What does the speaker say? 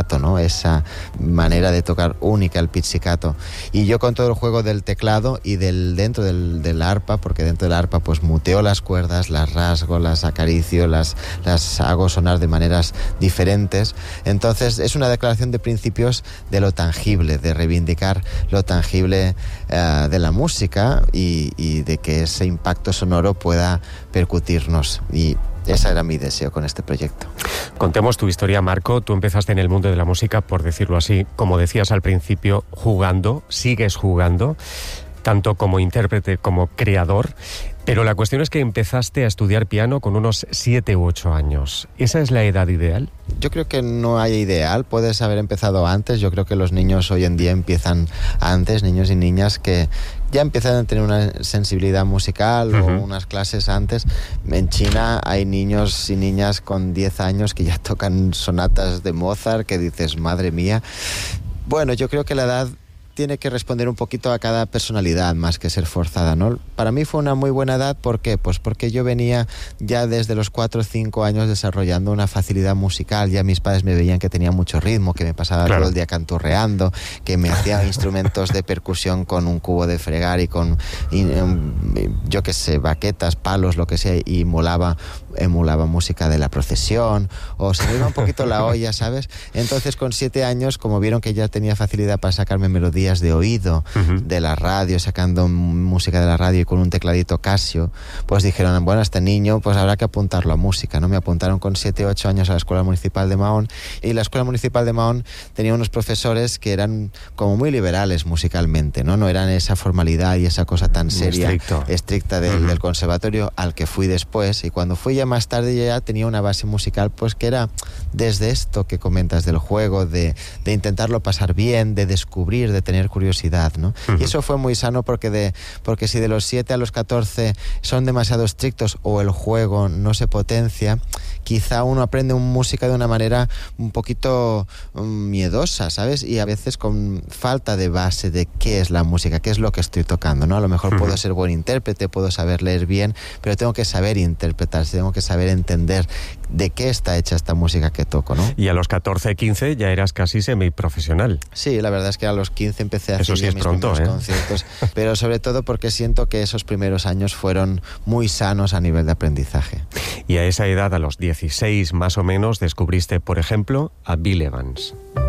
pizzicato, ¿no? Esa manera de tocar única, el pizzicato. Y yo con todo el juego del teclado y dentro del arpa, porque dentro del arpa pues muteo las cuerdas, las rasgo, las acaricio, las hago sonar de maneras diferentes. Entonces es una declaración de principios de lo tangible, de reivindicar lo tangible de la música y de que ese impacto sonoro pueda percutirnos. Y ese era mi deseo con este proyecto. Contemos tu historia, Marco. Tú empezaste en el mundo de la música, por decirlo así, como decías al principio, jugando, sigues jugando, tanto como intérprete como creador. Pero la cuestión es que empezaste a estudiar piano con unos 7 u 8 años. ¿Esa es la edad ideal? Yo creo que no hay ideal, puedes haber empezado antes. Yo creo que los niños hoy en día empiezan antes, niños y niñas que ya empiezan a tener una sensibilidad musical o unas clases antes. En China hay niños y niñas con 10 años que ya tocan sonatas de Mozart, que dices, madre mía. Bueno, yo creo que la edad tiene que responder un poquito a cada personalidad más que ser forzada, ¿no? Para mí fue una muy buena edad, ¿por qué? Pues porque yo venía ya desde los 4 o 5 años desarrollando una facilidad musical. Ya mis padres me veían que tenía mucho ritmo, que me pasaba todo el día canturreando, que me hacía instrumentos de percusión con un cubo de fregar y con, yo qué sé, baquetas, palos, lo que sea, y emulaba música de la procesión, o se me iba un poquito la olla, ¿sabes? Entonces con 7 años, como vieron que ya tenía facilidad para sacarme melodías de oído, de la radio, sacando música de la radio y con un tecladito Casio, pues dijeron, bueno, este niño pues habrá que apuntarlo a música, ¿no? Me apuntaron con 7 o 8 años a la Escuela Municipal de Mahón, y la Escuela Municipal de Mahón tenía unos profesores que eran como muy liberales musicalmente, ¿no? No eran esa formalidad y esa cosa tan seria, estricta del conservatorio al que fui después. Y cuando fui ya más tarde ya tenía una base musical pues que era desde esto que comentas del juego, de intentarlo pasar bien, de descubrir, de tener curiosidad, ¿no? Y eso fue muy sano porque si de los 7 a los 14 son demasiado estrictos o el juego no se potencia, quizá uno aprende música de una manera un poquito miedosa, ¿sabes? Y a veces con falta de base de qué es la música, qué es lo que estoy tocando, ¿no? A lo mejor puedo ser buen intérprete, puedo saber leer bien, pero tengo que saber interpretar, tengo que saber entender de qué está hecha esta música que toco, ¿no? Y a los 14, 15 ya eras casi semiprofesional. Sí, la verdad es que a los 15 empecé a hacer sí mis primeros conciertos, pero sobre todo porque siento que esos primeros años fueron muy sanos a nivel de aprendizaje. Y a esa edad, a los 16 más o menos, descubriste, por ejemplo, a Bill Evans.